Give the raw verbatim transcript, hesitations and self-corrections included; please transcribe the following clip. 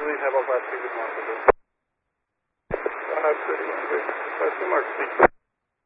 Julian, have all five speakers marked. five thirty-one, good. Five, two mark, speak.